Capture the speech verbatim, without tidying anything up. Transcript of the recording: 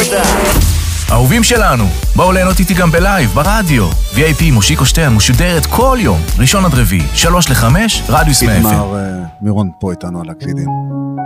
חדש. אהובים שלנו, בואו ליהנות איתי גם בלייב, ברדיו. וי איי פי מושיקו שטרן משודרת כל יום, ראשון עד רביעי, שלוש לחמש, רדיוס מאה אף אם. איתמר מירון פה איתנו על הקלידים.